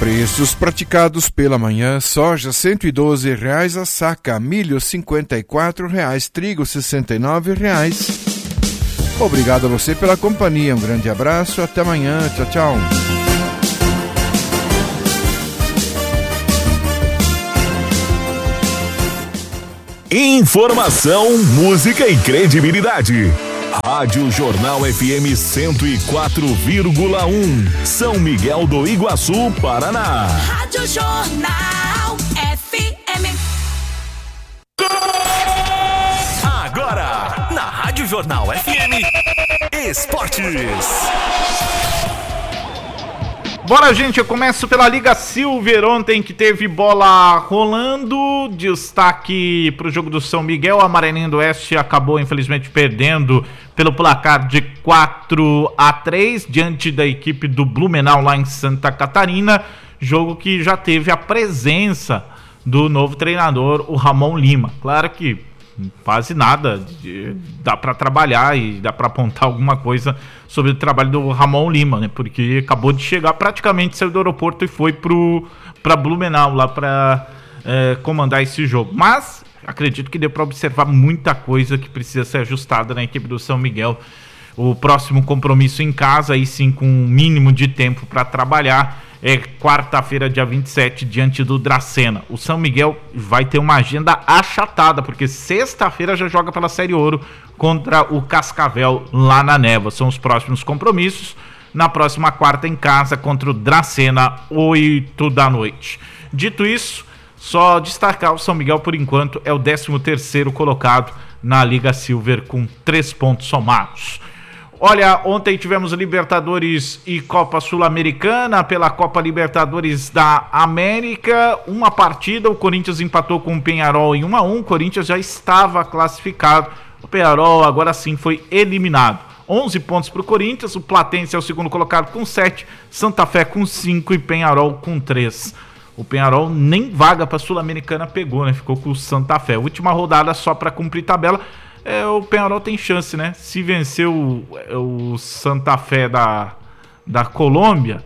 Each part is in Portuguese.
Preços praticados pela manhã: soja R$ 112 a saca, milho R$ 54, trigo R$ 69. Obrigado a você pela companhia, um grande abraço, até amanhã, tchau, tchau. Informação, música e credibilidade. Rádio Jornal FM 104,1, São Miguel do Iguaçu, Paraná. Rádio Jornal FM. Agora, na Rádio Jornal FM, Esportes. Bora, gente, eu começo pela Liga Silver, ontem que teve bola rolando, destaque para o jogo do São Miguel. A Maranhão do Oeste acabou infelizmente perdendo pelo placar de 4-3 diante da equipe do Blumenau lá em Santa Catarina, jogo que já teve a presença do novo treinador, o Ramon Lima. Claro que quase nada dá para trabalhar e dá para apontar alguma coisa sobre o trabalho do Ramon Lima, né? Porque acabou de chegar, praticamente saiu do aeroporto e foi para Blumenau lá para comandar esse jogo. Mas acredito que deu para observar muita coisa que precisa ser ajustada na equipe do São Miguel. O próximo compromisso em casa, aí sim com um mínimo de tempo para trabalhar, é quarta-feira, dia 27, diante do Dracena. O São Miguel vai ter uma agenda achatada, porque sexta-feira já joga pela Série Ouro contra o Cascavel lá na Névoa. São os próximos compromissos. Na próxima quarta em casa contra o Dracena, 8 da noite. Dito isso, só destacar o São Miguel, por enquanto, é o 13º colocado na Liga Silver com 3 pontos somados. Olha, ontem tivemos Libertadores e Copa Sul-Americana. Pela Copa Libertadores da América, uma partida, o Corinthians empatou com o Peñarol em 1-1. O Corinthians já estava classificado, o Peñarol agora sim foi eliminado. 11 pontos para o Corinthians, o Platense é o segundo colocado com 7, Santa Fé com 5 e Peñarol com 3. O Peñarol nem vaga para a Sul-Americana pegou, né? Ficou com o Santa Fé. Última rodada só para cumprir tabela. O Peñarol tem chance, né? Se vencer o Santa Fé da Colômbia,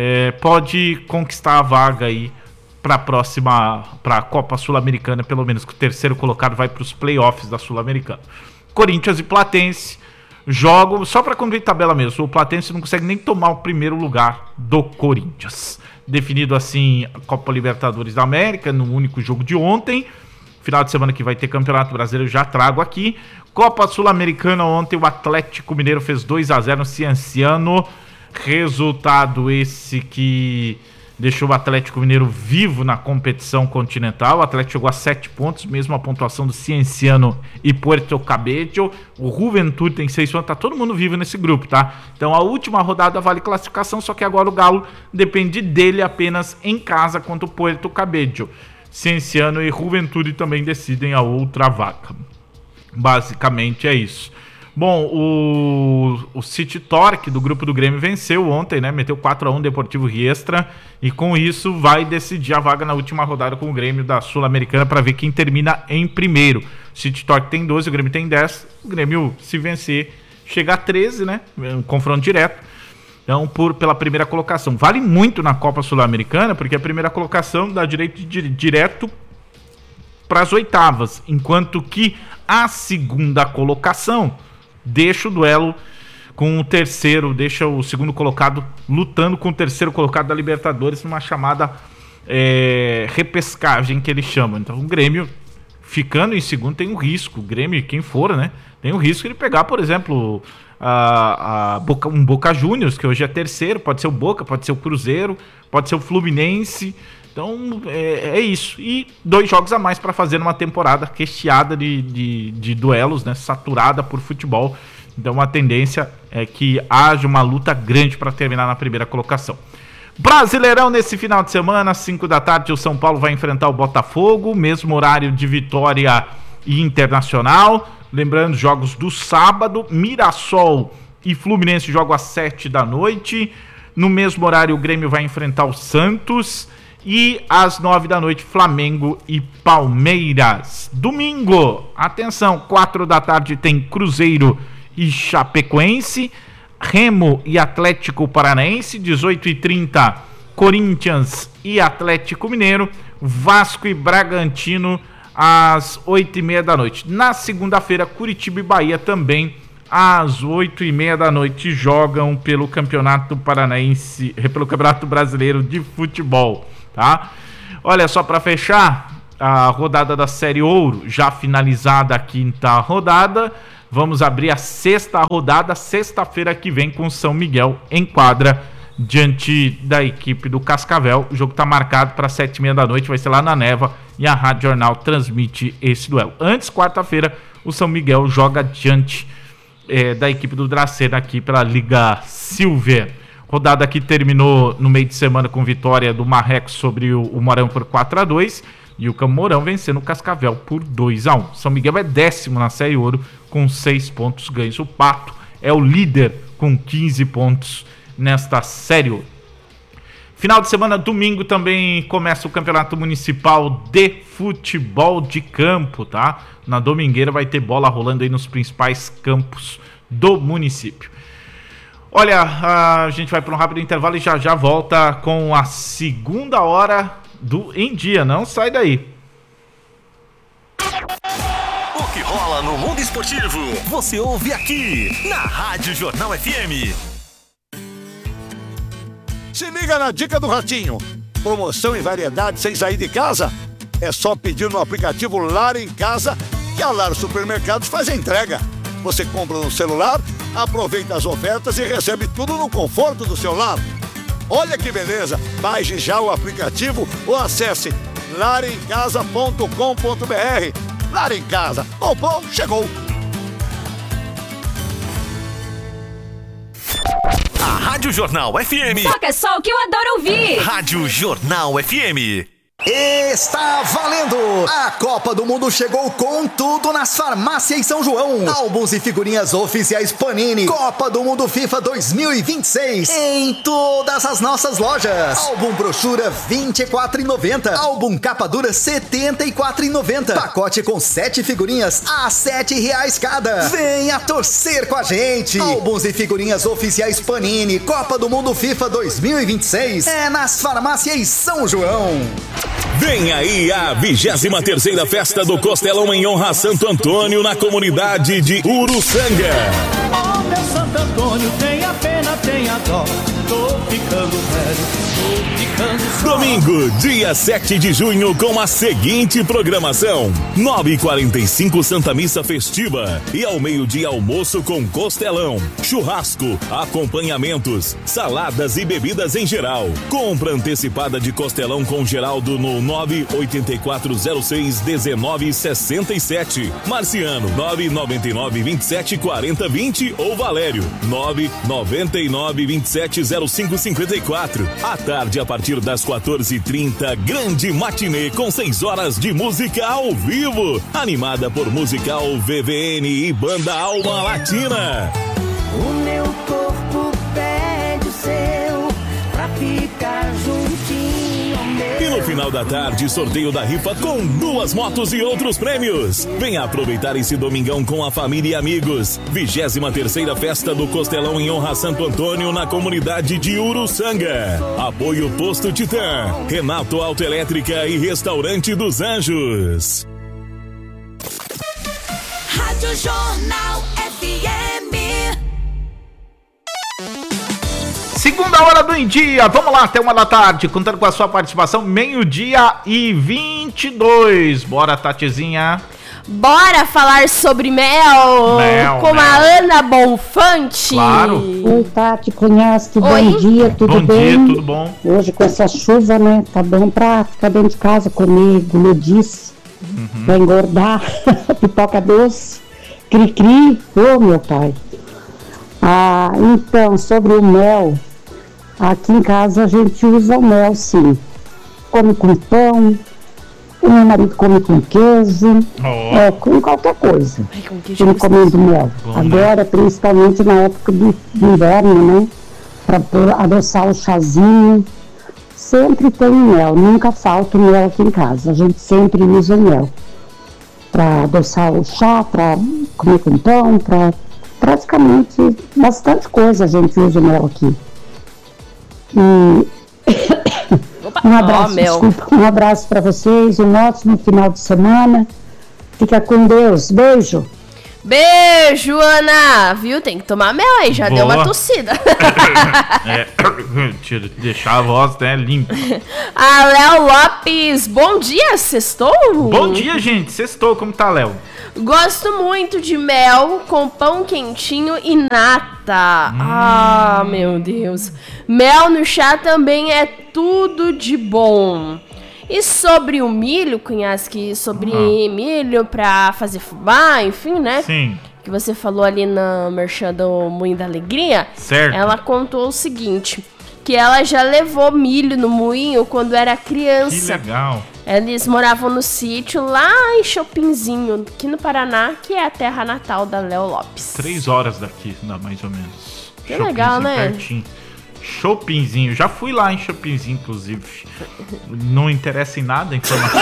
pode conquistar a vaga aí para a próxima, para a Copa Sul-Americana, pelo menos que o terceiro colocado vai para os playoffs da Sul-Americana. Corinthians e Platense jogam só para cumprir tabela mesmo. O Platense não consegue nem tomar o primeiro lugar do Corinthians. Definido assim a Copa Libertadores da América no único jogo de ontem. Final de semana que vai ter Campeonato Brasileiro, já trago aqui. Copa Sul-Americana, ontem o Atlético Mineiro fez 2-0 no Cienciano. Resultado esse que deixou o Atlético Mineiro vivo na competição continental. O Atlético chegou a 7 pontos, mesmo a pontuação do Cienciano e Puerto Cabello. O Juventude tem 6 pontos, tá todo mundo vivo nesse grupo, tá? Então a última rodada vale classificação, só que agora o Galo depende dele apenas em casa contra o Puerto Cabello. Cienciano e Juventude também decidem a outra vaga. Basicamente é isso. Bom, o City Torque do grupo do Grêmio venceu ontem, né? Meteu 4-1 Deportivo Riestra e com isso vai decidir a vaga na última rodada com o Grêmio da Sul-Americana para ver quem termina em primeiro. O City Torque tem 12, o Grêmio tem 10. O Grêmio, se vencer, chega a 13, né? Um confronto direto. Então, pela primeira colocação. Vale muito na Copa Sul-Americana, porque a primeira colocação dá direito direto para as oitavas, enquanto que a segunda colocação deixa o duelo com o terceiro, deixa o segundo colocado lutando com o terceiro colocado da Libertadores, numa chamada repescagem que eles chamam. Então, o Grêmio ficando em segundo tem um risco. O Grêmio, quem for, né, tem um risco de pegar, por exemplo, um Boca Juniors, que hoje é terceiro, pode ser o Boca, pode ser o Cruzeiro, pode ser o Fluminense. Então é isso. E 2 jogos a mais para fazer numa temporada recheada de duelos, né, saturada por futebol. Então a tendência é que haja uma luta grande para terminar na primeira colocação. Brasileirão nesse final de semana, 5 da tarde, o São Paulo vai enfrentar o Botafogo, mesmo horário de Vitória e Internacional. Lembrando, jogos do sábado, Mirassol e Fluminense jogam às 7 da noite. No mesmo horário, o Grêmio vai enfrentar o Santos. E às 9 da noite, Flamengo e Palmeiras. Domingo, atenção, 4 da tarde tem Cruzeiro e Chapecoense. Remo e Atlético Paranaense, 18h30, Corinthians e Atlético Mineiro, Vasco e Bragantino às 8h30 da noite. Na segunda-feira, Curitiba e Bahia também às 8h30 da noite jogam pelo Campeonato Paranaense, pelo Campeonato Brasileiro de Futebol, tá? Olha, só para fechar, a rodada da Série Ouro, já finalizada a quinta rodada, vamos abrir a sexta rodada, sexta-feira que vem, com São Miguel em quadra, diante da equipe do Cascavel. O jogo está marcado para 7h30 da noite, vai ser lá na Neva, e a Rádio Jornal transmite esse duelo. Antes, quarta-feira, o São Miguel joga diante da equipe do Dracena aqui pela Liga Silver. Rodada que terminou no meio de semana com vitória do Marrecos sobre o Mourão por 4-2, e o Camorão vencendo o Cascavel por 2-1. São Miguel é 10º na Série Ouro com 6 pontos ganhos. O Pato é o líder com 15 pontos nesta Série Ouro. Final de semana, domingo, também começa o Campeonato Municipal de Futebol de Campo, tá? Na domingueira vai ter bola rolando aí nos principais campos do município. Olha, a gente vai para um rápido intervalo e já volta com a segunda hora do Em Dia. Não sai daí. O que rola no mundo esportivo, você ouve aqui na Rádio Jornal FM. Se liga na dica do Ratinho. Promoção e variedade sem sair de casa? É só pedir no aplicativo Lar em Casa, que a Lar Supermercados faz a entrega. Você compra no celular, aproveita as ofertas e recebe tudo no conforto do seu lar. Olha que beleza! Baixe já o aplicativo ou acesse larencasa.com.br. Lar em Casa. Bom, chegou! A Rádio Jornal FM. Toca só o que eu adoro ouvir. Rádio Jornal FM. Está valendo! A Copa do Mundo chegou com tudo nas farmácias São João. Álbuns e figurinhas oficiais Panini. Copa do Mundo FIFA 2026 em todas as nossas lojas. Álbum brochura R$24,90. Álbum capa dura R$74,90. Pacote com 7 figurinhas a R$7 cada. Venha torcer com a gente. Álbuns e figurinhas oficiais Panini. Copa do Mundo FIFA 2026 é nas farmácias São João. Vem aí a 23ª Festa do Costelão em honra a Santo Antônio na comunidade de Uruçanga. Oh, meu Santo Antônio, tenha pena, tenha dó. Tô ficando velho, tô ficando só. Domingo, dia 7 de junho, com a seguinte programação: 9h45 Santa Missa Festiva e ao meio-dia almoço com costelão, churrasco, acompanhamentos, saladas e bebidas em geral. Compra antecipada de costelão com Geraldo no 984061967, Marciano 999274020 ou Valério 999270554. À tarde, a partir das 14h30, grande matinê com 6 horas de música ao vivo, animada por Musical VVN e Banda Alma Latina. O meu corpo pede o seu pra ficar juntinho ao meu. E no final da tarde, sorteio da rifa com 2 motos e outros prêmios. Venha aproveitar esse domingão com a família e amigos. 23ª Festa do Costelão em honra a Santo Antônio na comunidade de Uruçanga. Apoio Posto Titã, Renato Autoelétrica e Restaurante dos Anjos. Rádio Jornal FM. Segunda hora do Em Dia, vamos lá até 1 da tarde, contando com a sua participação, 12h22. Bora, Tatizinha. Bora falar sobre mel, com a Ana Bonfante. Claro. Oi, Tati, conhece? Oi. Bom dia, tudo bem? Bom dia, tudo bom? Hoje com essa chuva, né? Tá bom pra ficar dentro de casa, comer gulodice, pra engordar, pipoca doce, cri-cri, ô meu pai. Então, sobre o mel, aqui em casa a gente usa o mel, sim. Come com pão, o meu marido come com queijo, com qualquer coisa. Ai, com queijo Ele comendo mel. Bom, Agora, principalmente na época do inverno, né? Pra adoçar o chazinho. Sempre tem mel, nunca falta o mel aqui em casa. A gente sempre usa o mel. Pra adoçar o chá, pra comer com pão, pra praticamente bastante coisa a gente usa o mel aqui. E Um abraço, desculpa. Um abraço para vocês, um ótimo final de semana. Fica com Deus. Beijo. Beijo, Ana. Viu? Tem que tomar mel aí, já deu uma tossida. Deixar a voz, né, limpa. A Léo Lopes, bom dia, sextou? Bom dia, gente, sextou, como tá, Léo? Gosto muito de mel com pão quentinho e nata. Ah, meu Deus. Mel no chá também é tudo de bom. E sobre o milho, Cunhasque, sobre milho pra fazer fubá, enfim, né? Sim. Que você falou ali na merchan do Moinho da Alegria. Certo. Ela contou o seguinte, que ela já levou milho no moinho quando era criança. Que legal. Eles moravam no sítio lá em Chopinzinho, aqui no Paraná, que é a terra natal da Léo Lopes. 3 horas daqui, mais ou menos. Que legal, né? Pertinho. Chopinzinho, já fui lá em Chopinzinho, inclusive. Não interessa em nada a informação.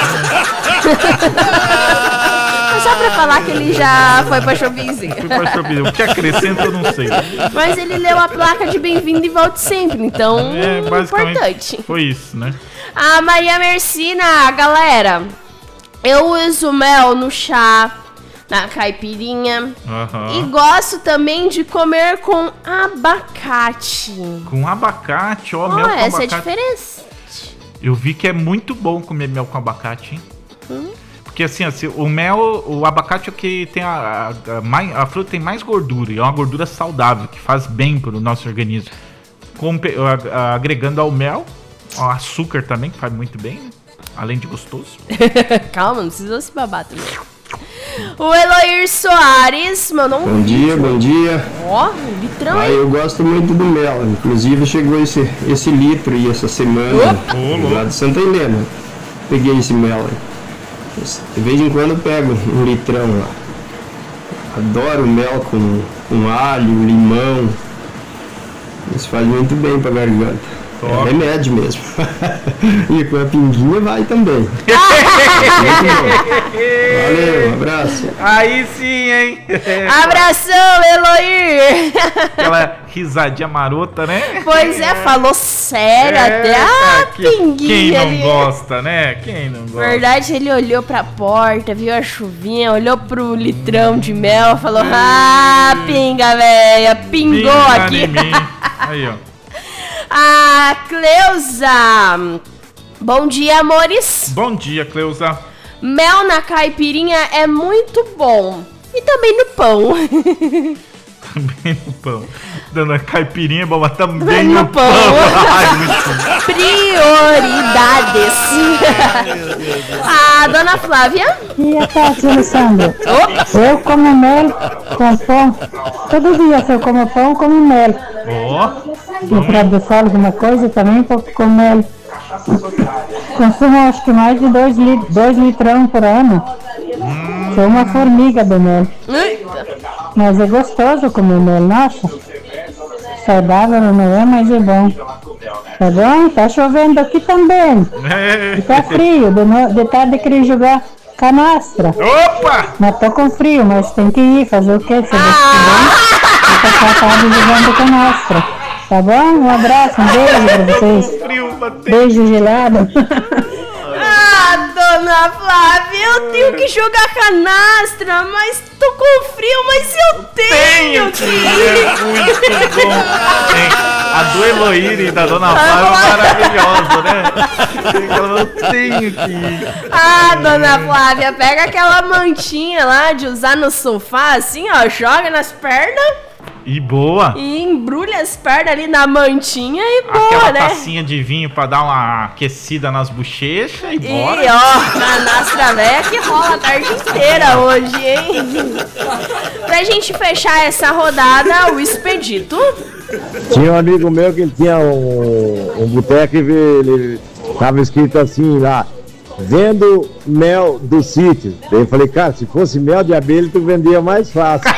É só pra falar que ele já foi pra Chopinzinho. Fui pra Chopinzinho. O que acrescenta eu não sei. Mas ele leu a placa de bem-vindo e volte sempre, então basicamente importante. Foi isso, né? A Maria Mercina, galera, eu uso mel no chá, na caipirinha. E gosto também de comer com abacate. Com abacate, ó, mel com abacate. Essa é a diferença. Eu vi que é muito bom comer mel com abacate, hein? Porque assim, o mel, o abacate é o que tem a fruta tem mais gordura. E é uma gordura saudável, que faz bem pro nosso organismo. Agregando ao mel, ao açúcar também, que faz muito bem, né? Além de gostoso. Calma, não precisa se babar também. O Eloir Soares mandou um vídeo. Bom dia. Ó, litrão, hein? Eu gosto muito do mel. Inclusive chegou esse litro aí essa semana lá de Santa Helena. Peguei esse mel aí. De vez em quando eu pego um litrão lá. Adoro mel com alho, limão. Isso faz muito bem pra garganta. É remédio mesmo. E com a pinguinha vai também. Valeu, um abraço. Aí sim, hein? Abração, Eloir. Aquela risadinha marota, né? Pois é, falou sério até a pinguinha. Quem não gosta, né? Quem não gosta? Verdade, ele olhou pra porta, viu a chuvinha, olhou pro litrão de mel, falou: pinga, véia, pingou pinga aqui. Aí, ó. A Cleusa. Bom dia, amores. Bom dia, Cleusa. Mel na caipirinha é muito bom. E também no pão. Também no pão. Dando a caipirinha é bom, mas também no pão. Ai, prioridades. A dona Flávia. E a Tati, Alessandro? Eu como mel com pão. Todo dia se eu como pão, como mel. E para adoçar alguma coisa também, com mel. Consumo acho que mais de 2 litrão por ano. Sou uma formiga do mel. Mas é gostoso comer mel, nossa. Saudável não é, mas é bom. Tá bom? Tá chovendo aqui também. E tá frio. De tarde queria jogar canastra. Opa! Mas tô com frio, mas tem que ir fazer o quê? Se você vou passar a tarde jogando canastra. Tá bom? Um abraço, um beijo pra vocês. Beijo gelado. Dona Flávia, eu tenho que jogar canastra, mas tô com frio, mas eu tenho que ir. É muito bom. A do Eloir e da Dona Flávia é maravilhosa, né? Eu tenho que ir. Dona Flávia, pega aquela mantinha lá de usar no sofá, assim, ó, joga nas pernas. E boa. E embrulha as pernas ali na mantinha e boa, aquela né? Aquela tacinha de vinho pra dar uma aquecida nas bochechas e bora. E ó, canastra velha que rola a tarde inteira hoje, hein? Pra gente fechar essa rodada, o Expedito. Tinha um amigo meu que tinha um boteco e ele tava escrito assim lá: vendo mel do sítio. Daí eu falei, cara, se fosse mel de abelha, tu vendia mais fácil.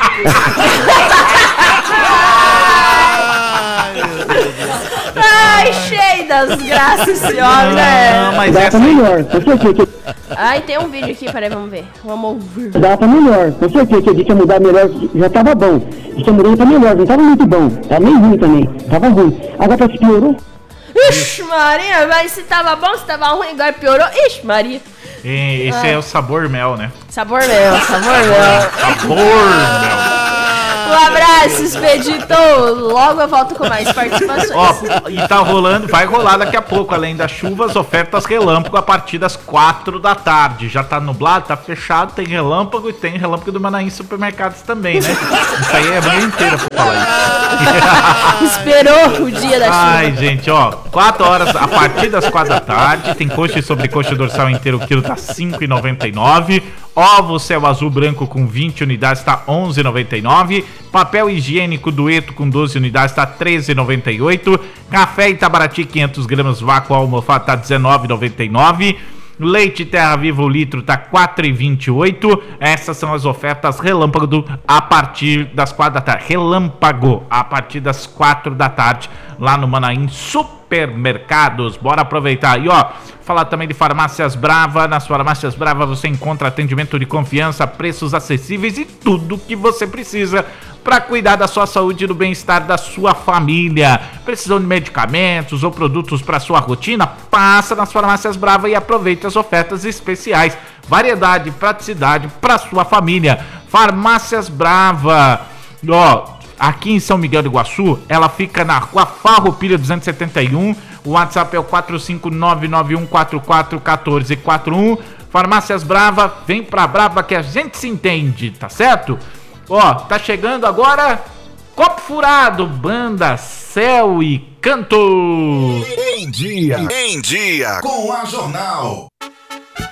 Ai, cheio das graças, esse homem, né? Mas data melhor. Ai, tem um vídeo aqui, peraí, vamos ver. Vamos ouvir. Data melhor. Com certeza que tinha mudar melhor, já tava bom. Tinha mudado pra melhor, não tava muito bom. Tava meio ruim também. Tava ruim. Agora piorou. Ixi, Maria, mas se tava bom, se tava ruim, agora piorou. Ixi, Maria. Esse é o sabor mel, né? Sabor mel, sabor mel. Sabor mel. Um abraço, Expedito. Logo eu volto com mais participações. Ó, e tá rolando, vai rolar daqui a pouco, além das chuvas, ofertas relâmpago a partir das 4 da tarde. Já tá nublado, tá fechado, tem relâmpago e tem relâmpago do Manaim Supermercados também, né? Isso aí é a manhã inteira pra falar isso. Esperou o dia da chuva. Ai, gente, ó, 4 horas, a partir das 4 da tarde, tem coxa e sobrecoxa dorsal inteiro, o quilo tá R$ 5,99. Ovo céu azul branco com 20 unidades tá R$ 11,99. Papel higiênico dueto com 12 unidades tá R$ 13,98. Café Itabaraty 500 gramas vácuo almofado tá R$ 19,99. Leite Terra Viva o litro tá R$ 4,28. Essas são as ofertas relâmpago a partir das 4 da tarde. Relâmpago a partir das 4 da tarde lá no Manaim Supermercados. Bora aproveitar. E ó, falar também de Farmácias Brava. Nas Farmácias Brava você encontra atendimento de confiança, preços acessíveis e tudo o que você precisa para cuidar da sua saúde e do bem-estar da sua família. Precisam de medicamentos ou produtos para sua rotina? Passa nas Farmácias Brava e aproveite as ofertas especiais. Variedade e praticidade para sua família. Farmácias Brava. Ó, aqui em São Miguel do Iguaçu, ela fica na Rua Farroupilha 271. O WhatsApp é o 45991441441. Farmácias Brava, vem pra Brava que a gente se entende, tá certo? Ó, tá chegando agora Copo Furado, banda Céu e Canto. Em dia com a Jornal.